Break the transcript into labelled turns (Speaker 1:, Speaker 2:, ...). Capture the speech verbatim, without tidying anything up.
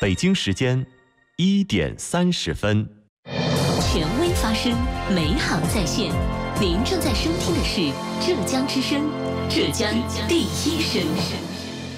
Speaker 1: 北京时间一点三十分。
Speaker 2: 权威发声，美好在线。您正在收听的是浙江之声，浙江第一声。